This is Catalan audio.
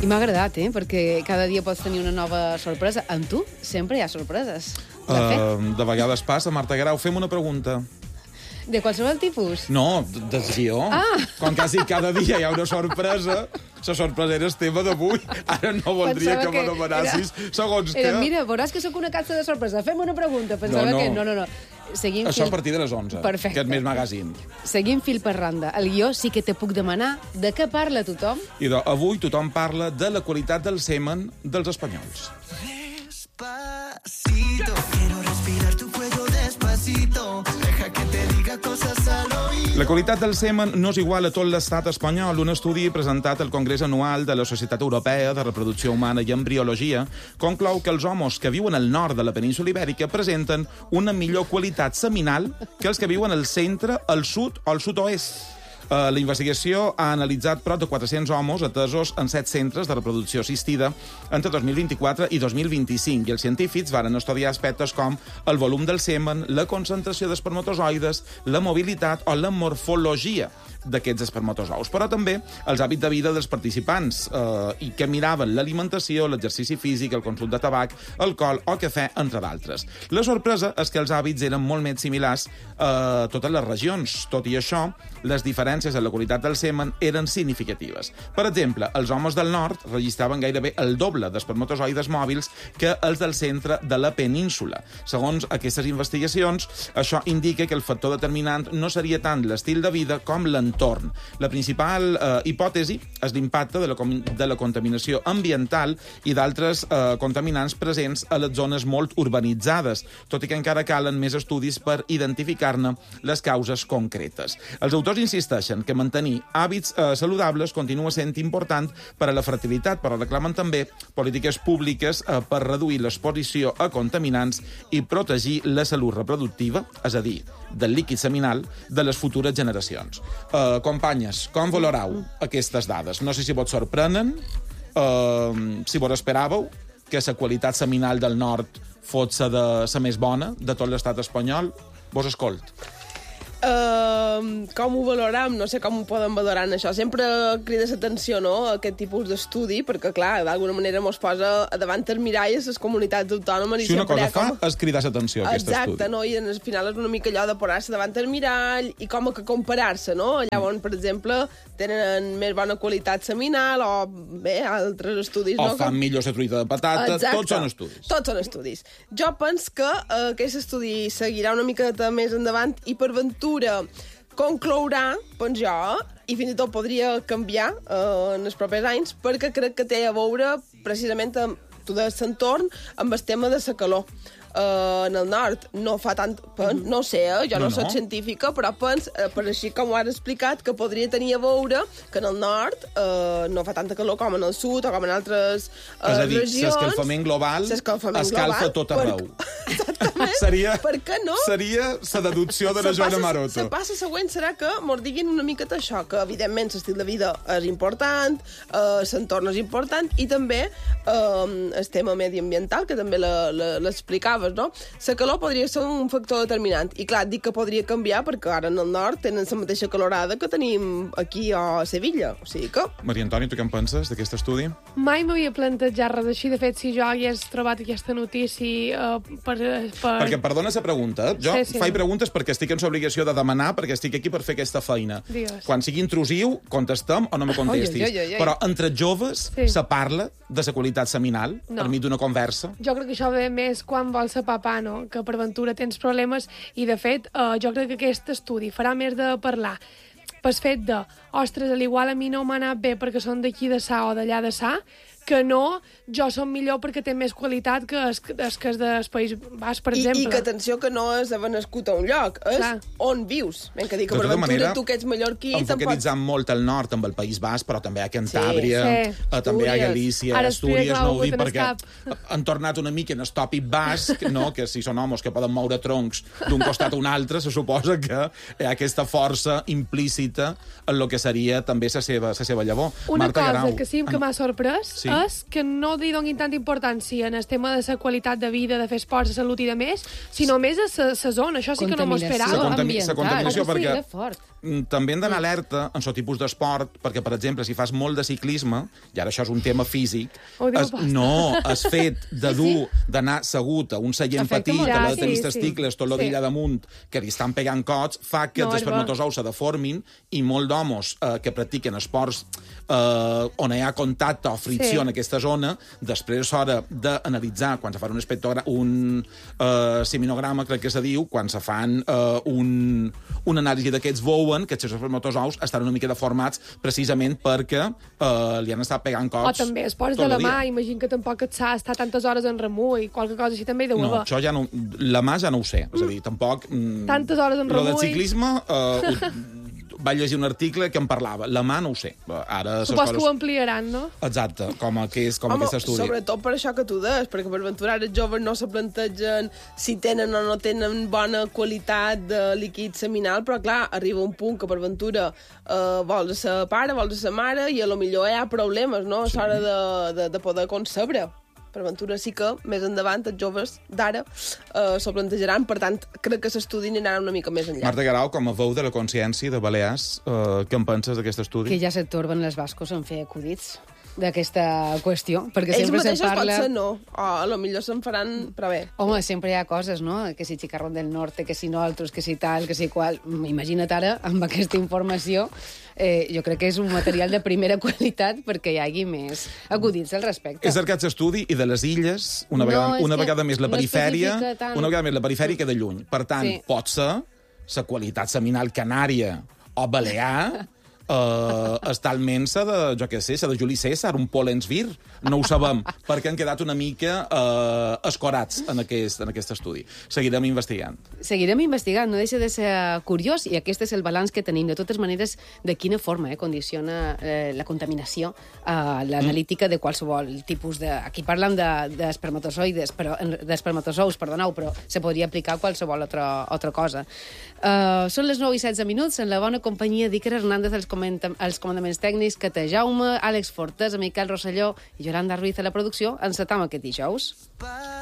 I m'ha agradat, perquè cada dia pots tenir una nova sorpresa. Amb tu sempre hi ha sorpreses. De vegades passa. Marta Grau, fem una pregunta. De qualsevol tipus? No, de guió. Quan quasi cada dia hi ha una sorpresa, la sorpresa era el tema d'avui. Ara no voldria que me nomenassis segons què. Mira, veuràs que sóc una caixa de sorpresa. Fem una pregunta. Pensava que... No. Això a partir de les 11. Perfecte. Que és més magazine. Seguim fil per randa. El guió sí que te puc demanar de què parla tothom. I avui tothom parla de la qualitat del semen dels espanyols. Despacito, quiero respirar tu cuello despacito. Deja que te diga cosas al oído. La qualitat del semen no és igual a tot l'estat espanyol. Un estudi presentat al Congrés Anual de la Societat Europea de Reproducció Humana i Embriologia conclou que els homes que viuen al nord de la península Ibèrica presenten una millor qualitat seminal que els que viuen al centre, al sud o al sud-oest. La investigació ha analitzat prop de 400 homes atesos en 7 centres de reproducció assistida entre 2024 i 2025 i els científics varen estudiar aspectes com el volum del semen, la concentració d'espermatozoides, la mobilitat o la morfologia d'aquests espermatozous, però també els hàbits de vida dels participants i que miraven l'alimentació, l'exercici físic, el consum de tabac, alcohol o cafè, entre d'altres. La sorpresa és que els hàbits eren molt més similars a totes les regions. Tot i això, les diferències en la qualitat del semen eren significatives. Per exemple, els homes del nord registraven gairebé el doble d'espermatozoides mòbils que els del centre de la península. Segons aquestes investigacions, això indica que el factor determinant no seria tant l'estil de vida com l'entorn. La principal hipòtesi és l'impacte de la contaminació ambiental i d'altres contaminants presents a les zones molt urbanitzades, tot i que encara calen més estudis per identificar-ne les causes concretes. Els autors insisteixen que mantenir hàbits saludables continua sent important per a la fertilitat, però reclamen també polítiques públiques per reduir l'exposició a contaminants i protegir la salut reproductiva, és a dir, del líquid seminal, de les futures generacions. Companyes, com valoreu aquestes dades? No sé si vos sorprenen, si vos esperàveu que la qualitat seminal del nord fos la més bona de tot l'estat espanyol. Vos escolt. Com ho valorem? No sé com ho poden valorar en això. Sempre crida l'atenció, no?, a aquest tipus d'estudi, perquè, clar, d'alguna manera mos posa davant els miralls les comunitats autònomes. Si una cosa fa és cridar l'atenció a aquest estudi. Exacte, no? I al final és una mica allò de posar-se davant el mirall i com que comparar-se, no? Allà on, per exemple, tenen més bona qualitat seminal o, bé, altres estudis, no? O fan millor la truita de patata. Exacte. Tots són estudis. Tots són estudis. Jo penso que aquest estudi seguirà una miqueta més endavant i per ventura conclourà, penso jo, i fins i tot podria canviar en els propers anys, perquè crec que té a veure precisament amb tot l'entorn, amb el tema de la calor. En el nord no fa tant... No sé, jo no soc científica, però penso, per així com ho has explicat, que podria tenir a veure que en el nord no fa tanta calor com en el sud o com en altres regions. És a dir, l'escalfament global escalfa tot arreu. Exactament. Per què no? Seria la deducció de la Joana Maroto. La passa següent serà que mos diguin una miqueta això, que evidentment l'estil de vida és important, l'entorn és important, i també el tema mediambiental, que també l'explicaves, no? La calor podria ser un factor determinant. I clar, dic que podria canviar perquè ara en el nord tenen la mateixa calorada que tenim aquí a Sevilla. O sigui que... Maria Antònia, tu què en penses d'aquest estudi? Mai m'havia plantejat res així. De fet, si jo hagués trobat aquesta notícia Perquè, perdona la pregunta, jo faig preguntes perquè estic en l'obligació de demanar, perquè estic aquí per fer aquesta feina. Digues. Quan sigui intrusiu, contestem o no me contestis. Però entre joves se parla de la qualitat seminal per mi d'una conversa? Jo crec que això ve més quan vols ser papà, no? Que per ventura tens problemes i, de fet, jo crec que aquest estudi farà més de parlar pel fet de, ostres, a l'igual a mi no m'ha anat bé perquè són d'aquí de Sa o d'allà de Sa, que no, jo som millor perquè té més qualitat que és del País Basc, per exemple. I que, atenció, que no és haver nascut a un lloc, és on vius. Ben que dic que per ventura tu que ets mallorquí... Enfocalitzant molt al nord amb el País Basc, però també a Cantàbria, també a Galícia, a Astúries, no ho dic perquè han tornat una mica en el tòpic basc, no? Que si són homes que poden moure troncs d'un costat a un altre, se suposa que hi ha aquesta força implícita en el que seria també la seva llavor. Una cosa que sí que m'ha sorprès és que no li donin tanta importància en el tema de la qualitat de vida, de fer esport, de salut i de més, sinó més a la zona. Això sí que no m'ho esperava. La contaminació, perquè també hem d'anar alerta en aquest tipus d'esport, perquè, per exemple, si fas molt de ciclisme, i ara això és un tema físic, el fet de dur, d'anar assegut a un seient petit, que ha de tenir testicles, tot l'odilla damunt, que li estan pegant cots, fa que els espermatozous se deformin, i molt d'homes que practiquen esports on hi ha contacte o fricció en aquesta zona, després és hora d'analitzar, quan se fa un seminograma, crec que se diu, quan se fan una anàlisi d'aquests, veuen que els espermatozous estan una mica deformats precisament perquè li han estat pegant cops. O també esports de la mà, imagino que tampoc et s'ha estar tantes hores en remú i qualque cosa així també hi deu haver. No, això ja no, la mà ja no ho sé, és a dir, tampoc... Tantes hores en remú. Lo del ciclisme... vaig llegir un article que en parlava. La mà no ho sé. Supos que ho ampliaran, no? Exacte, com aquest estudi. Sobretot per això que tu deies, perquè per ventura els joves no se plantegen si tenen o no tenen bona qualitat de líquid seminal, però clar, arriba un punt que per ventura vols ser pare, vols ser mare, i a lo millor hi ha problemes, no? És hora de poder concebre. Per ventura sí que, més endavant, els joves d'ara s'ho plantejaran. Per tant, crec que l'estudi anirà una mica més enllà. Marta Guerau, com a veu de la consciència de Balears, què en penses d'aquest estudi? Que ja se torben les bascos en fer acudits d'aquesta qüestió, perquè ells sempre se'n mateixos parla... potser no, o a lo millor se'n faran, però bé. Home, sempre hi ha coses, no? Que si Chicarrón del Norte, que si nosaltres, que si tal, que si qual... Imagina't ara, amb aquesta informació, jo crec que és un material de primera qualitat perquè hi hagi més acudits al respecte. És aquest estudi, i de les illes, una vegada més la perifèria, de lluny. Per tant, pot ser la qualitat seminal canària o balear és talment de, jo què sé, de Juli César, un Polensvir, no ho sabem, perquè han quedat una mica escorats en aquest estudi. Seguirem investigant. Seguirem investigant, no deixa de ser curiós, i aquest és el balanç que tenim. De totes maneres, de quina forma condiciona la contaminació l'analítica de qualsevol tipus de... Aquí parlem d'espermatozous, però se podria aplicar a qualsevol altra cosa. Són les 9:16, en la bona companyia d'Iker Hernández als comandaments tècnics, Cata Jaume, Àlex Fortes, Miquel Rosselló i Yolanda Ruiz a la producció. Encetam aquest dijous.